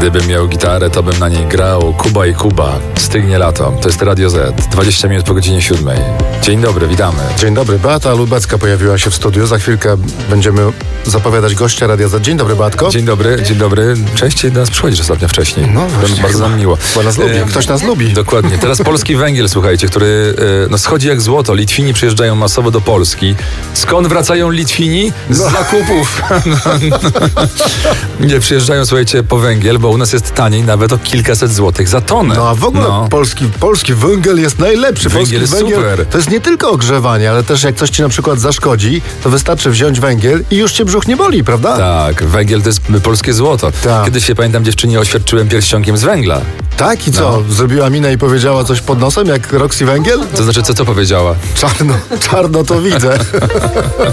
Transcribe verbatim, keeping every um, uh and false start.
Gdybym miał gitarę, to bym na niej grał Kuba i Kuba. Stygnie lato. To jest Radio Z. dwadzieścia minut po godzinie siódmej. Dzień dobry, witamy. Dzień dobry, Beata Lubecka pojawiła się w studiu. Za chwilkę będziemy zapowiadać gościa Radia Z. Dzień dobry, Beatko. Dzień dobry, dzień dobry. Częściej do nas przychodzisz ostatnio wcześniej. No właśnie. Bardzo nam miło. Bo nas lubi, ktoś nas lubi. Dokładnie. Teraz polski węgiel, słuchajcie, który e, no, schodzi jak złoto. Litwini przyjeżdżają masowo do Polski. Skąd wracają Litwini? Z No. zakupów. Nie, przyjeżdżają, słuchajcie, po węgiel, bo u nas jest taniej nawet o kilkaset złotych za tonę. No a w ogóle No. polski, polski węgiel jest najlepszy. Węgiel polski jest węgiel super. to jest nie tylko ogrzewanie, ale też jak coś ci na przykład zaszkodzi, to wystarczy wziąć węgiel i już cię brzuch nie boli, prawda? Tak, węgiel to jest polskie złoto. Tak. Kiedyś się, pamiętam, dziewczynie oświadczyłem pierścionkiem z węgla. Tak i co? No. Zrobiła minę i powiedziała coś pod nosem, jak Roxy Węgiel? To znaczy, co, co powiedziała? Czarno, czarno to widzę.